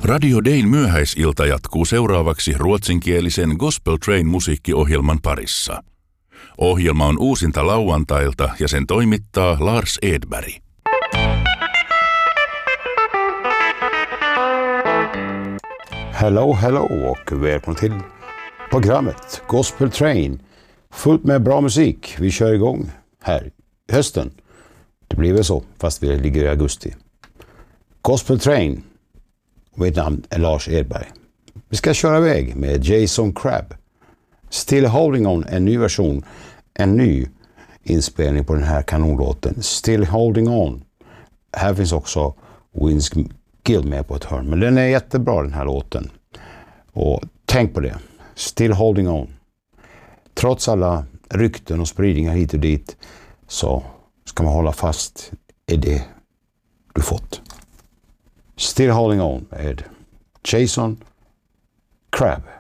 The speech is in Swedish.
Radio Dayn myöhäisilta jatkuu seuraavaksi ruotsinkielisen Gospel Train musiikkiohjelman parissa. Ohjelma on uusinta lauantailta ja sen toimittaa Lars Edberg. Hello och välkomna till programmet Gospel Train. Fullt med bra musik. Vi kör igång här hösten. Det blir väl så, fast vi ligger i augusti. Gospel Train. Mitt namn är Lars Edberg. Vi ska köra iväg med Jason Crabb. Still Holding On, en ny version. En ny inspelning på den här kanonlåten. Still Holding On. Här finns också Vince Gill med på ett hörn. Men den är jättebra, den här låten. Och tänk på det. Still Holding On. Trots alla rykten och spridningar hit och dit så ska man hålla fast i det du fått. Still Holding On med Jason Crabb.